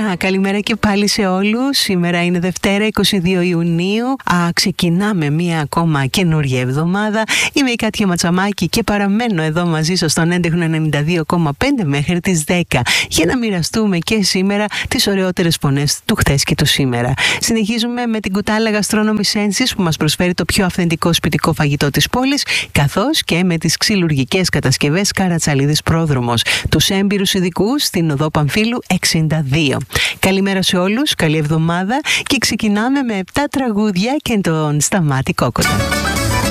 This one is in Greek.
Καλημέρα και πάλι σε όλους. Σήμερα είναι Δευτέρα 22 Ιουνίου. Ξεκινάμε μία ακόμα καινούργια εβδομάδα. Είμαι η Κάτια Ματσαμάκη και παραμένω εδώ μαζί σας στον έντεχνο 92,5 μέχρι τις 10 για να μοιραστούμε και σήμερα τις ωραιότερες φωνές του χθες και του σήμερα. Συνεχίζουμε με την κουτάλα Gastronomy Senses που μας προσφέρει το πιο αυθεντικό σπιτικό φαγητό της πόλης, καθώς και με τις ξυλουργικές κατασκευές Καρατσαλίδης Πρόδρομος, τους έμπειρους ειδικούς στην οδό Παμφύλου 62. Καλημέρα σε όλους, καλή εβδομάδα και ξεκινάμε με 7 τραγούδια και τον Σταμάτη Κόκοτα.